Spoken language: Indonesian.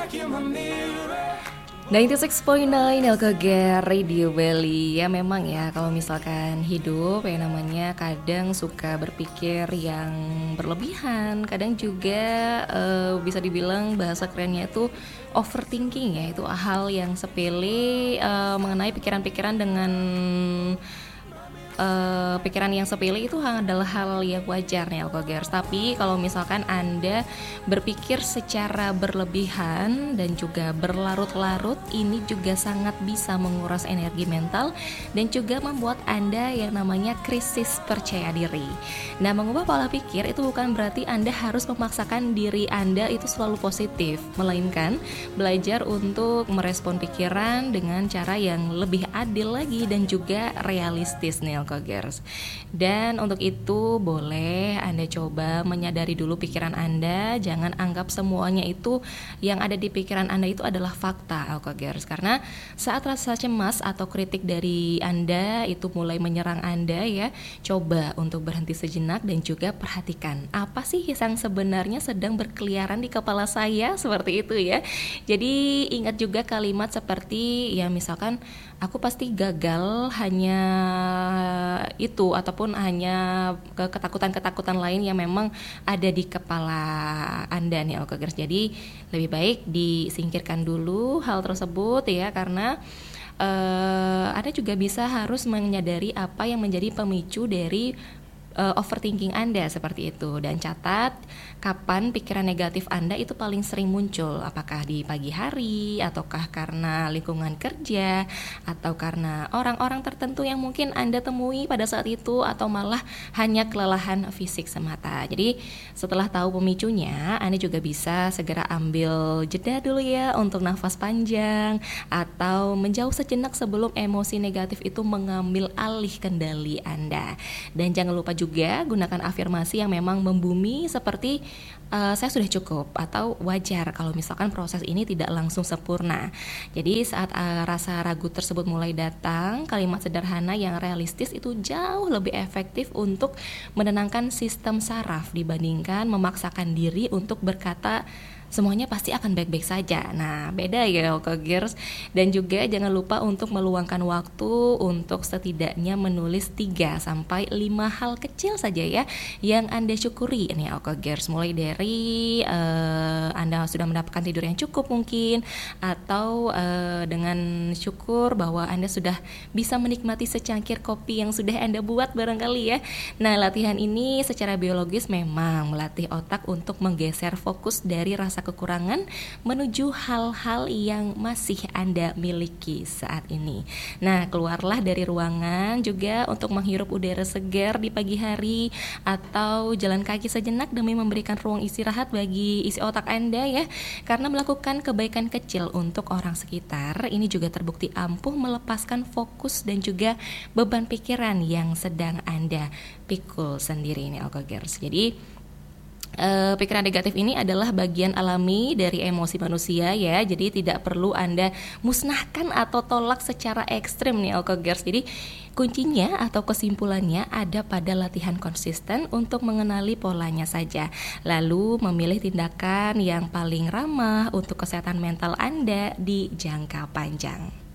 96.9 Elkoger Radio Bali. Ya memang ya, kalau misalkan hidup ya namanya kadang suka berpikir yang berlebihan. Kadang juga bisa dibilang bahasa kerennya itu overthinking ya. Itu hal yang sepele mengenai pikiran-pikiran dengan pikiran yang sepele itu adalah hal yang wajar nih Alkogers. Tapi kalau misalkan Anda berpikir secara berlebihan dan juga berlarut-larut, ini juga sangat bisa menguras energi mental dan juga membuat Anda yang namanya krisis percaya diri. Nah, mengubah pola pikir itu bukan berarti Anda harus memaksakan diri Anda itu selalu positif, melainkan belajar untuk merespon pikiran dengan cara yang lebih adil lagi dan juga realistis nih Alkogers. Dan untuk itu boleh Anda coba menyadari dulu pikiran Anda. Jangan anggap semuanya itu yang ada di pikiran Anda itu adalah fakta Alkogers. Karena saat rasa cemas atau kritik dari Anda itu mulai menyerang Anda ya, coba untuk berhenti sejenak dan juga perhatikan apa sih yang sebenarnya sedang berkeliaran di kepala saya, seperti itu ya. Jadi ingat juga kalimat seperti ya misalkan aku pasti gagal hanya itu, ataupun hanya ketakutan-ketakutan lain yang memang ada di kepala Anda nih Alkogers. Jadi lebih baik disingkirkan dulu hal tersebut ya, karena Anda juga bisa harus menyadari apa yang menjadi pemicu dari overthinking Anda seperti itu. Dan catat kapan pikiran negatif Anda itu paling sering muncul, apakah di pagi hari, ataukah karena lingkungan kerja, atau karena orang-orang tertentu yang mungkin Anda temui pada saat itu, atau malah hanya kelelahan fisik semata. Jadi setelah tahu pemicunya, Anda juga bisa segera ambil jeda dulu ya untuk nafas panjang, atau menjauh sejenak sebelum emosi negatif itu mengambil alih kendali Anda. Dan jangan lupa juga gunakan afirmasi yang memang membumi seperti saya sudah cukup, atau wajar kalau misalkan proses ini tidak langsung sempurna. Jadi saat rasa ragu tersebut mulai datang, kalimat sederhana yang realistis itu jauh lebih efektif untuk menenangkan sistem saraf dibandingkan memaksakan diri untuk berkata semuanya pasti akan baik-baik saja. Nah, beda ya Alkogers. Dan juga jangan lupa untuk meluangkan waktu untuk setidaknya menulis 3-5 hal kecil saja ya yang Anda syukuri nih Alkogers. Mulai dari Anda sudah mendapatkan tidur yang cukup mungkin, atau dengan syukur bahwa Anda sudah bisa menikmati secangkir kopi yang sudah Anda buat barangkali ya. Nah, latihan ini secara biologis memang melatih otak untuk menggeser fokus dari rasa kekurangan menuju hal-hal yang masih Anda miliki saat ini. Nah, keluarlah dari ruangan juga untuk menghirup udara segar di pagi hari, atau jalan kaki sejenak demi memberikan ruang istirahat bagi isi otak Anda ya. Karena melakukan kebaikan kecil untuk orang sekitar ini juga terbukti ampuh melepaskan fokus dan juga beban pikiran yang sedang Anda pikul sendiri ini Alkogers. Jadi pikiran negatif ini adalah bagian alami dari emosi manusia ya. Jadi tidak perlu Anda musnahkan atau tolak secara ekstrim nih Alkogers. Jadi kuncinya atau kesimpulannya ada pada latihan konsisten untuk mengenali polanya saja, lalu memilih tindakan yang paling ramah untuk kesehatan mental Anda di jangka panjang.